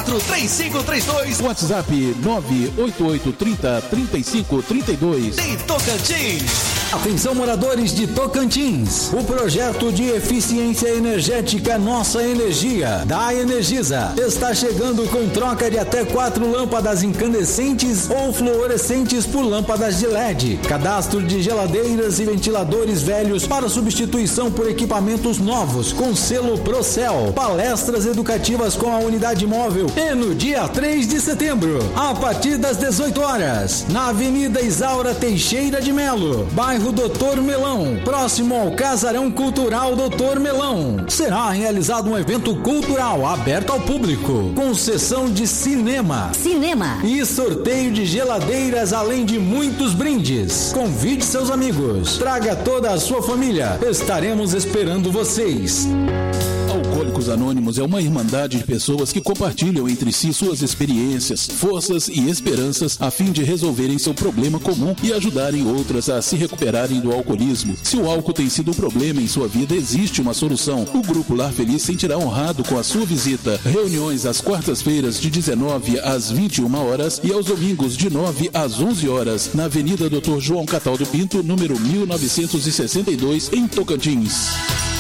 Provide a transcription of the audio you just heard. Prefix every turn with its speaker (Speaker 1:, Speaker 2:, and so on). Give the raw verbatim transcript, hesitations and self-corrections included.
Speaker 1: quatro três cinco três dois.
Speaker 2: WhatsApp nove oito oito três zero, três cinco três dois.
Speaker 1: De Tocantins.
Speaker 3: Atenção, moradores de Tocantins. O projeto de eficiência energética Nossa Energia, da Energisa, está chegando com troca de até quatro lâmpadas incandescentes ou fluorescentes por lâmpadas de L E D. Cadastro de geladeiras e ventiladores velhos para substituição por equipamentos novos com selo Procel. Palestras educativas com a unidade móvel. E no dia três de setembro, a partir das dezoito horas, na Avenida Isaura Teixeira de Melo, bairro Doutor Melão, próximo ao Casarão Cultural Doutor Melão, será realizado um evento cultural aberto ao público, com sessão de cinema,
Speaker 4: cinema
Speaker 3: e sorteio de geladeiras, além de muitos brindes. Convide seus amigos, traga toda a sua família, estaremos esperando vocês.
Speaker 2: Alcoólicos Anônimos é uma irmandade de pessoas que compartilham entre si suas experiências, forças e esperanças a fim de resolverem seu problema comum e ajudarem outras a se recuperarem do alcoolismo. Se o álcool tem sido um problema em sua vida, existe uma solução. O Grupo Lar Feliz sentirá honrado com a sua visita. Reuniões às quartas-feiras de dezenove às vinte e uma horas e aos domingos de nove às onze horas, na Avenida doutor João Cataldo Pinto, número mil novecentos e sessenta e dois, em Tocantins.